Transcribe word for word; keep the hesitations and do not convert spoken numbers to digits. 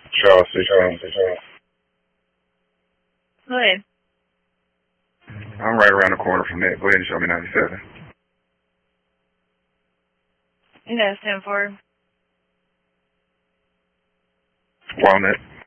Charles, say Charles, say Charles. Go ahead. I'm right around the corner from that. Go ahead and show me ninety-seven. That's ten four. Walnut.